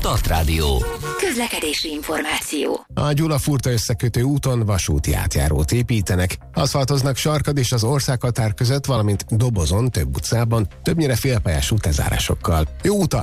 Start Rádió. Közlekedési információ. A Gyulafurta összekötő úton vasúti átjárót építenek. Aszfaltoznak Sarkad és az országhatár között, valamint Dobozon több utcában, többnyire félpályás útlezárásokkal. Jó utat!